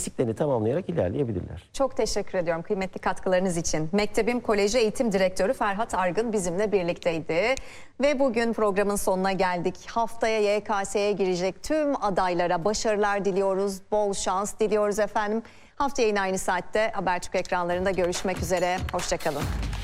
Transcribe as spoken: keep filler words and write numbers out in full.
eksiklerini tamamlayarak ilerleyebilirler. Çok teşekkür ediyorum kıymetli katkılarınız için. Mektebim Koleji Eğitim Direktörü Ferhat Argın bizimle birlikteydi. Ve bugün programın sonuna geldik. Haftaya Y K S'ye girecek tüm adaylara başarılar diliyoruz, bol şans diliyoruz efendim. Haftaya yine aynı saatte Habertürk ekranlarında görüşmek üzere. Hoşça kalın.